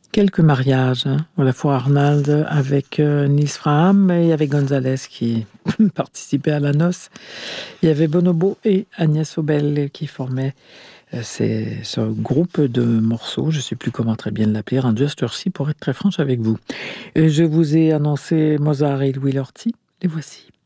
quelques mariages, hein. À la fois Arnald avec Nils Frahm et avec Gonzalez qui participait à la noce. Il y avait Bonobo et Agnès Obel qui formaient ce groupe de morceaux. Je ne sais plus comment très bien l'appeler, rendu à cette heure-ci pour être très franche avec vous. Et je vous ai annoncé Mozart et Louis Lorty. Les voici.